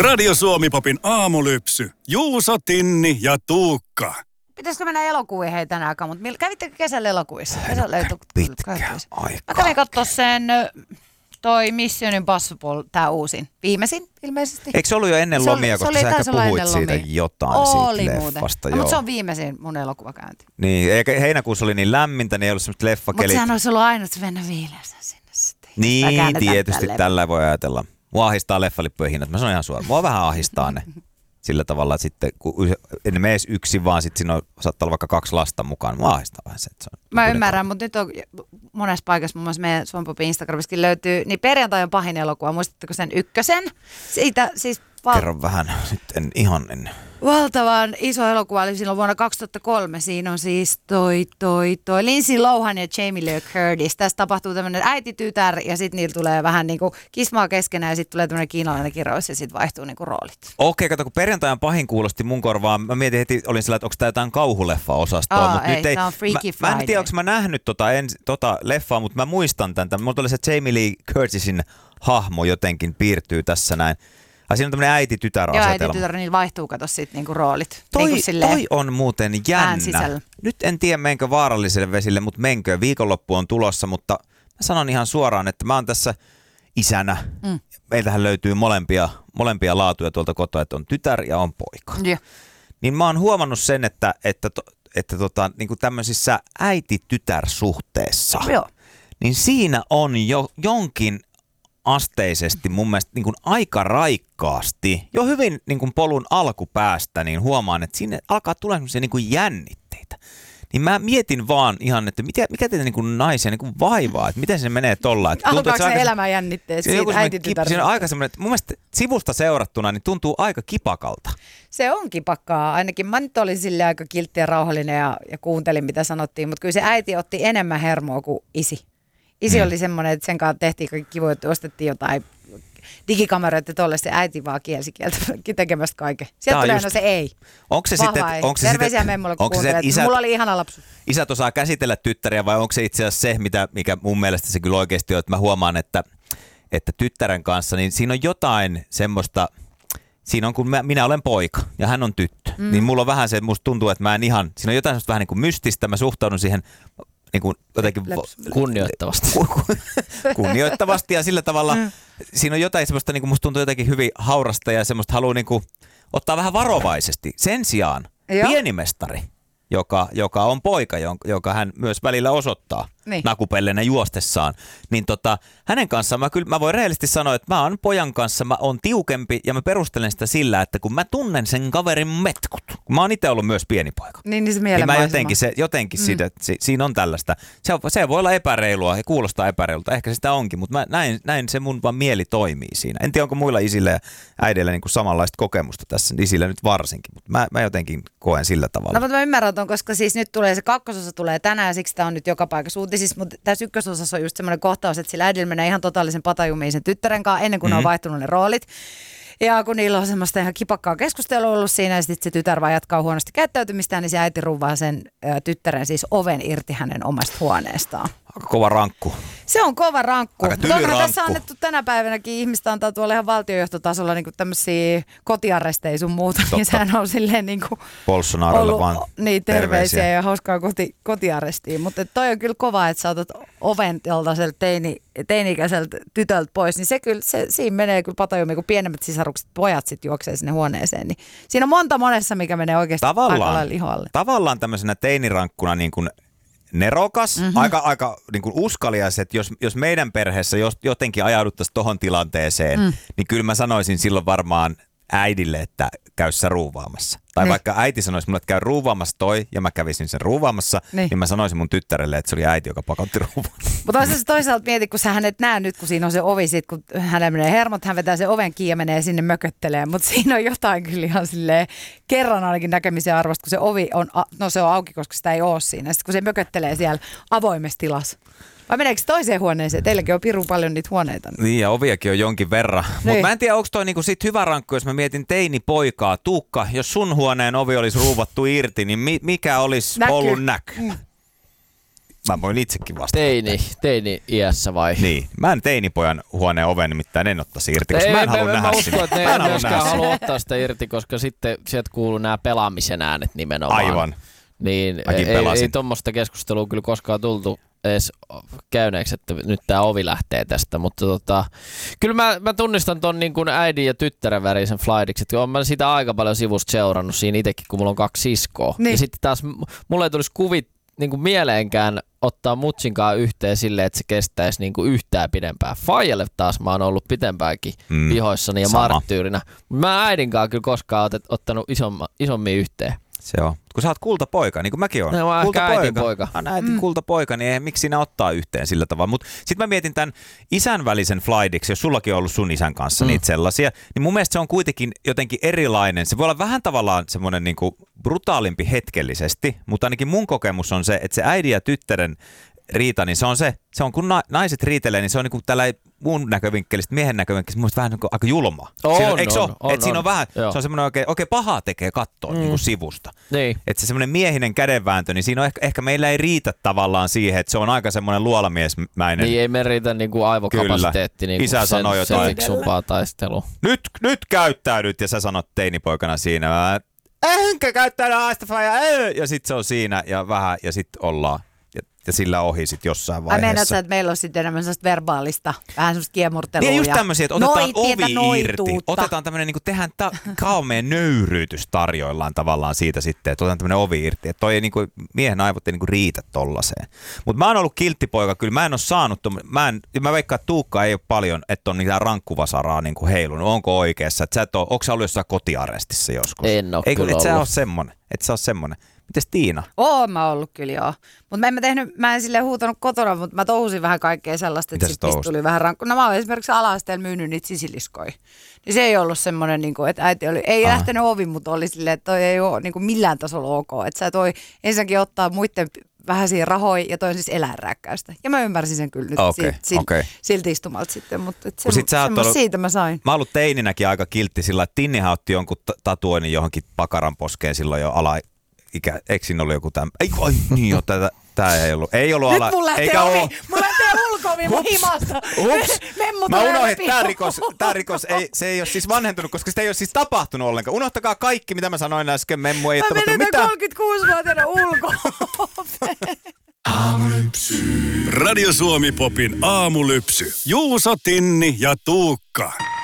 Radio Suomi-popin aamulypsy. Juuso, Tinni ja Tuukka. Pitäisikö mennä elokuviin hei tänä aikaan, mutta kävittekö kesällä elokuvissa? Kesällä pitkä aika. Mä kävin katsoa sen toi Mission Impossible, tää uusin. Viimeisin ilmeisesti. Eikö se ollut jo ennen lomia, koska sä ehkä puhuit siitä jotain oli siitä muuten. leffasta? No, mutta se on viimeisin mun elokuvakäynti. Niin, eikä heinäkuussa oli niin lämmintä, niin ei ollut semmoista leffakelit. Mutta sehän olisi ollut aina, että mennä viileässä sinne sitten. Niin, tietysti tällä voi ajatella. Mua ahistaa leffalippujen hinnat. Mä sanon ihan suoraan. Mua vähän ahistaa ne. Sillä tavalla, että sitten kun en mene edes yksin, vaan sitten siinä saattaa olla vaikka 2 lasta mukaan. Mua ahistaa vähän se. Että se on mä ymmärrän, mutta nyt on monessa paikassa, muun muassa meidän Suomi-popin Instagramissakin löytyy, niin Perjantai on pahin elokuva. Muistatteko sen ykkösen? Siitä siis kerro vähän, nyt en ihan en. Valtavan iso elokuva oli silloin vuonna 2003. Siinä on siis toi Lindsay Lohan ja Jamie Lee Curtis. Tässä tapahtuu tämmöinen äiti-tytär ja sitten niillä tulee vähän niinku kismaa keskenään ja sitten tulee tämmöinen kiinalainen kirous ja sitten vaihtuu niinku roolit. Okei, kato kun Perjantai on pahin kuulosti mun korvaan. Mä mietin heti, olin sillä, että onko tää jotain kauhuleffa-osastoa. Mutta ei, nyt ei, tää on Freaky Friday. Mä en tiedä, onko mä nähnyt tota leffaa, mutta mä muistan tämän. Mulla tuli se Jamie Lee Curtisin hahmo jotenkin piirtyy tässä näin. Siinä on tämmöinen äiti-tytär-asetelma. Joo, äiti-tytär, niin vaihtuu kato sitten niinku roolit. Toi on muuten jännä. Nyt en tiedä menkö vaaralliselle vesille, mutta menkö. Viikonloppu on tulossa, mutta mä sanon ihan suoraan, että mä oon tässä isänä. Meiltähän löytyy molempia laatuja tuolta kotoa, että on tytär ja on poika. Yeah. Niin mä oon huomannut sen, että niin kuin tämmöisissä äiti-tytär-suhteessa, niin siinä on jo jonkin asteisesti mun mielestä niin kuin aika raikkaasti, jo hyvin niin kuin polun alkupäästä, niin huomaan, että siinä alkaa tulla semmoisia niin kuin jännitteitä. Niin mä mietin vaan ihan, että mikä teitä niin kuin naisia niin kuin vaivaa, että miten se menee tollaan. Alkaako se elämän jännitteet siitä äiti-tytär? Siinä on aika semmoinen, että mun mielestä sivusta seurattuna niin tuntuu aika kipakalta. Se on kipakkaa. Ainakin mä nyt olin sille aika kiltti ja rauhallinen ja kuuntelin mitä sanottiin, mutta kyllä se äiti otti enemmän hermoa kuin isi. Isi oli semmoinen, että sen kanssa tehtiin kaikki kivoja, että ostettiin jotain digikameroita tolle, se äiti vaan kielsi tekemästä kaiken. Sieltä tulee se ei. Onko se sitten, terveisiä memmulle, kun kuuntelet. Mulla oli ihana lapsu. Isät osaa käsitellä tyttäriä vai onko se itse asiassa se, mikä mun mielestä se kyllä oikeasti on, että mä huomaan, että tyttären kanssa, niin siinä on jotain semmoista, siinä on kun minä olen poika ja hän on tyttö, niin mulla on vähän se, musta tuntuu, että mä en ihan, siinä on jotain semmoista vähän niin kuin mystistä, mä suhtaudun siihen niin kuin jotenkin kunnioittavasti. Kunnioittavasti ja sillä tavalla siinä on jotain semmoista, niin kuin musta tuntuu jotenkin hyvin haurasta ja semmoista haluaa niin kuin ottaa vähän varovaisesti. Sen sijaan pienimestari, joka on poika, joka hän myös välillä osoittaa nakupellenä juostessaan, niin hänen kanssaan mä voin rehellisesti sanoa, että mä oon pojan kanssa, mä oon tiukempi ja mä perustelen sitä sillä, että kun mä tunnen sen kaverin metkut, kun mä oon itse ollut myös pieni poika, niin se niin mä jotenkin siitä, siinä on tällaista, se voi olla epäreilua ja kuulostaa epäreilulta, ehkä sitä onkin, mutta mä näin se mun vaan mieli toimii siinä. En tiedä, onko muilla isillä ja äidillä niin kuin samanlaista kokemusta tässä, isillä nyt varsinkin, mutta mä jotenkin koen sillä tavalla. No mutta mä ymmärrän ton, koska siis nyt tulee se kakkososa tulee tänään ja siksi tää on nyt joka paikassa uutisissa, mutta tässä ykkösosassa on just semmoinen kohtaus, että sillä äidillä menee ihan totaalisen patajumiin sen tyttären kanssa ennen kuin ne on vaihtunut ne roolit. Ja kun niillä on semmoista ihan kipakkaa keskustelua ollut siinä ja sitten se tytär vaan jatkaa huonosti käyttäytymistään, niin se äiti ruuvaa sen tyttären siis oven irti hänen omasta huoneestaan. Aika kova rankku. Se on kova rankku. Aika tyly rankku. Tässä on annettu tänä päivänäkin, ihmistä antaa tuolla ihan valtiojohtotasolla niin tämmöisiä kotiarresteja sun muuta, niin sehän on silleen niin kuin Bolsonarolle vaan niin, terveisiä ja hauskaa kotiarestiin. Mutta toi on kyllä kova, että sä otat oven joltaiselta teini-ikäiseltä tytöltä pois, niin se kyllä, siinä menee kyllä patajumi, kun pienemmät sisarukset, pojat sitten juoksee sinne huoneeseen. Niin siinä on monessa, mikä menee oikeasti aika lailla lihoalle. Tavallaan tämmöisenä teinirankkuna niin kuin nerokas, aika niin kuin uskalias, että jos meidän perheessä jotenkin ajauduttaisiin tohon tilanteeseen, niin kyllä mä sanoisin silloin varmaan äidille, että käy sä ruuvaamassa. Tai vaikka äiti sanoisi mulle, että käy ruuvaamassa toi, ja mä kävisin sen ruuvaamassa, niin mä sanoisin mun tyttärelle, että se oli äiti, joka pakotti ruuvaamaan. Mutta toisaalta mieti, kun sä hänet näe nyt, kun siinä on se ovi, sit, kun hänellä menee hermot, hän vetää sen oven kiinni ja menee sinne mököttelemään. Mutta siinä on jotain kyllä ihan silleen kerran ainakin näkemisen arvosta, kun se ovi on, se on auki, koska sitä ei ole siinä. Sitten kun se mököttelee siellä avoimessa tilassa. Vai meneekö toiseen huoneeseen? Teilläkin on pirun paljon niitä huoneita. Niin ja oviakin on jonkin verran. Mutta mä en tiedä, onko toi niinku sit hyvä rankku, jos mä mietin teinipoikaa. Tuukka, jos sun huoneen ovi olisi ruuvattu irti, niin mikä olisi ollut näky? Mä voin itsekin vastata. Teini-iässä vai? Niin. Mä en teinipojan huoneen oven nimittäin en ottaisi irti, koska mä en halua nähdä sitä. Mä uskon, että ne ei myöskään halua ottaa sitä irti, koska sitten sieltä kuuluu nämä pelaamisen äänet nimenomaan. Aivan. Niin ei tuommoista keskustelua kyllä koskaan tultu edes käyneeksi, että nyt tää ovi lähtee tästä, mutta kyllä mä tunnistan ton niin kuin äidin ja tyttären värisen flightiksi, että olen mä sitä aika paljon sivusta seurannut siinä itsekin, kun mulla on 2 siskoa. Niin. Ja sitten taas mulle ei tulisi kuvit niin kuin mieleenkään ottaa mutsinkaan yhteen silleen, että se kestäisi niin kuin yhtään pidempään. Faijalle taas mä oon ollut pitempäänkin vihoissani ja marttyyrinä. Mä äidinkaan kyllä koskaan ottanut isommin yhteen. Se on. Kun sä oot kultapoika, niin kuin mäkin oon. No, mä oon ehkä äitinpoika. Äitin kultapoika, niin miksi sinä ottaa yhteen sillä tavalla. Mutta sitten mä mietin tämän isän välisen flightiksi, jos sullakin on ollut sun isän kanssa niitä sellaisia, niin mun mielestä se on kuitenkin jotenkin erilainen. Se voi olla vähän tavallaan semmoinen niin kuin brutaalimpi hetkellisesti, mutta ainakin mun kokemus on se, että se äidin ja tyttären riita, niin se on kun naiset riitelee, niin se on niin kuin tällä mun näkövinkkelistä, miehen näkövinkkelistä, mun vähän niin kuin aika julma. Eikö se ole? Että siinä on vähän, se on semmoinen oikein pahaa tekee katsoa niin kuin sivusta. Niin. Että se semmoinen miehinen kädenvääntö, niin siinä on ehkä meillä ei riitä tavallaan siihen, että se on aika semmoinen luolamiesmäinen. Niin ei me riitä niin kuin aivokapasiteetti niin isä sanoi jotain. fiksumpaa taistelua. Nyt käyttäydyt ja sä sanot teinipoikana siinä, enkä käyttäydy ja sit se on siinä ja sit ollaan. Ja sillä ohi sit jossain vaiheessa. Meinaat sä, että meillä on sitten enemmän sellaista verbaalista, vähän semmoista kiemurtelua. Niin just tämmöisiä, että otetaan ovi irti. Otetaan tämmöinen, niin kuin tehdään kaumeen nöyryytys tarjoillaan tavallaan siitä sitten, että otetaan tämmöinen ovi irti. Että toi niin kuin, miehen aivot ei niin kuin riitä tollaiseen. Mutta mä oon ollut kilttipoika, kyllä mä en ole saanut, mä veikkaan, että Tuukka ei ole paljon, että on niitä rankkuvasaraa niin kuin heilunut. Onko oikeassa? Että sä et ole, onko sä ollut jossain kotiarestissa joskus? En ole kyllä ollut. Et sä ole semmonen. Mites Tiina? Oon mä ollut kyllä joo. Mutta mä en silleen huutanut kotona, mutta mä touhusin vähän kaikkea sellaista, että sitten tuli vähän rankku. No mä oon esimerkiksi ala-asteella myynyt niitä sisiliskoja. Niin se ei ollut semmoinen, niin että äiti ei lähtenyt ovi, mutta oli silleen, että toi ei ole niin millään tasolla ok. Että sä toi ensinnäkin ottaa muiden vähäisiä rahoja ja toi siis eläinrääkkäystä. Ja mä ymmärsin sen kyllä nyt siltä istumalta sitten, mutta siitä mä sain. Mä oon ollut teininäkin aika kiltti sillä, että Tinnihän otti jonkun tatuoinnin johonkin pakaran poskeen silloin jo eikö siinä ollut joku tää ei ollut ala. Nyt mulla lähtee ulkoviin mun himasta. Mä unohdin, että tää rikos se ei ole siis vanhentunut, koska sitä ei ole siis tapahtunut ollenkaan. Unohtakaa kaikki, mitä mä sanoin äsken. Memmu ei ole tapahtunut mitään. Mä menetän 36-vuotiaana ulko-oveen. Aamulypsy. Radio Suomi Popin aamulypsy. Juuso, Tinni ja Tuukka.